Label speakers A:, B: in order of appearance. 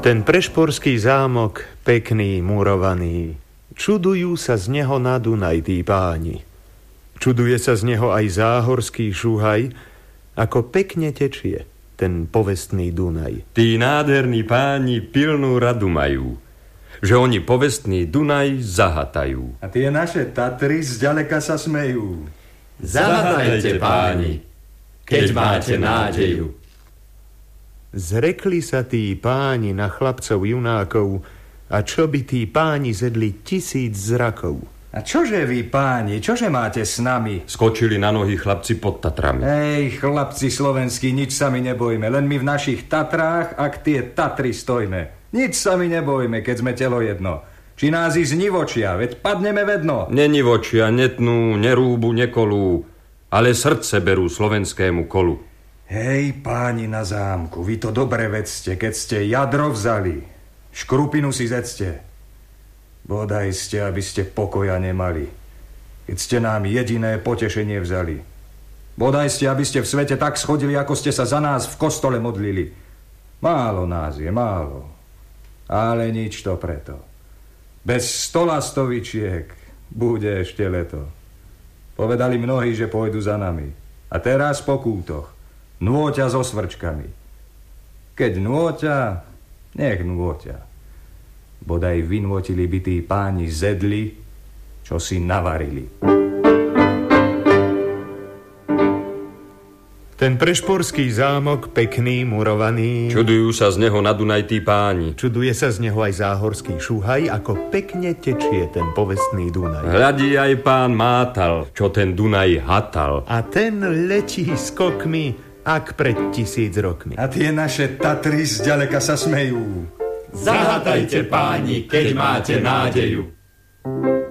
A: Ten prešporský zámok, pekný, murovaný, čudujú sa z neho na Dunaj tí páni. Čuduje sa z neho aj záhorský Šuhaj, ako pekne tečie ten povestný Dunaj.
B: Tí nádherní páni pilnú radu majú, že oni povestný Dunaj zahatajú.
C: A tie naše Tatry zďaleka sa smejú.
D: Zahatajte, páni, keď máte nádeju.
A: Zrekli sa tí páni na chlapcov junákov, a čo by tí páni zedli 1000 zrakov.
C: A čože vy, páni, čože máte s nami?
B: Skočili na nohy chlapci pod Tatrami.
C: Ej, chlapci slovenskí, nič sa mi nebojme, len my v našich Tatrách, ak tie Tatry stojme. Nič sa mi nebojme, keď sme telo jedno. Či nás i znivočia, veď padneme vedno.
B: Nenivočia, netnú, nerúbu, nekolú, ale srdce berú slovenskému kolu.
C: Hej, páni na zámku, vy to dobre vedzte, keď ste jadro vzali. Škrupinu si zedzte. Bodaj ste, aby ste pokoja nemali, keď ste nám jediné potešenie vzali. Bodaj ste, aby ste v svete tak schodili, ako ste sa za nás v kostole modlili. Málo nás je, málo. Ale nič to preto. Bez stolastovičiek bude ešte leto. Povedali mnohí, že pôjdu za nami. A teraz po kútoch. Nôťa so svrčkami. Keď nôťa, nech nôťa. Bodaj vynôtili by tí páni zedli, čo si navarili.
A: Ten prešporský zámok, pekný, murovaný,
B: Čudujú sa z neho na Dunaj tí páni.
A: čuduje sa z neho aj záhorský Šuhaj, ako pekne tečie ten povestný Dunaj.
B: Hľadí aj pán Mátal, čo ten Dunaj hatal.
A: A ten letí skokmi, ak pred 1000 rokmi.
C: A tie naše Tatry zďaleka sa smejú.
D: Zahatajte, páni, keď máte nádeju.